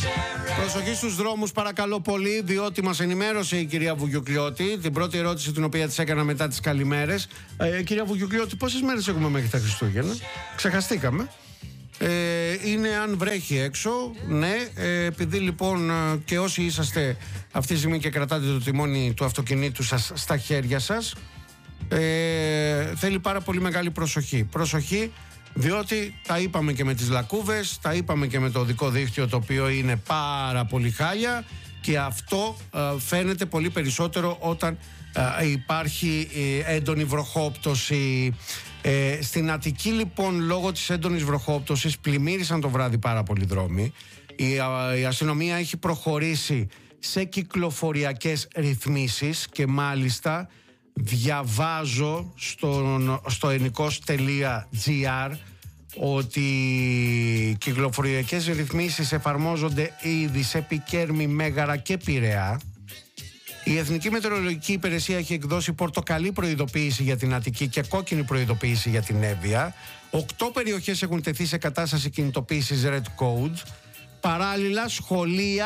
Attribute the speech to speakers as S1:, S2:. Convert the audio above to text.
S1: Προσοχή στους δρόμους παρακαλώ πολύ, διότι μας ενημέρωσε η κυρία Βουγιουκλιώτη την πρώτη ερώτηση την οποία της έκανα μετά τις καλημέρες. Κυρία Βουγιουκλιώτη, πόσες μέρες έχουμε μέχρι τα Χριστούγεννα? Ξεχαστήκαμε. Είναι αν βρέχει έξω. Ναι, επειδή λοιπόν και όσοι είσαστε αυτή τη στιγμή και κρατάτε το τιμόνι του αυτοκινήτου σας στα χέρια σας, θέλει πάρα πολύ μεγάλη προσοχή. Προσοχή, διότι τα είπαμε και με τις λακκούβες, τα είπαμε και με το οδικό δίκτυο, το οποίο είναι πάρα πολύ χάλια, και αυτό φαίνεται πολύ περισσότερο όταν υπάρχει έντονη βροχόπτωση. Στην Αττική λοιπόν, λόγω της έντονης βροχόπτωσης, πλημμύρισαν το βράδυ πάρα πολλοί δρόμοι. Η αστυνομία έχει προχωρήσει σε κυκλοφοριακές ρυθμίσεις και μάλιστα διαβάζω στο ενικός.gr ότι οι κυκλοφοριακές ρυθμίσεις εφαρμόζονται ήδη σε Πικέρμη, Μέγαρα και Πειραιά. Η Εθνική Μετεωρολογική Υπηρεσία έχει εκδώσει πορτοκαλί προειδοποίηση για την Αττική και κόκκινη προειδοποίηση για την Εύβοια. 8 περιοχές έχουν τεθεί σε κατάσταση κινητοποίησης Red Code. Παράλληλα, σχολεία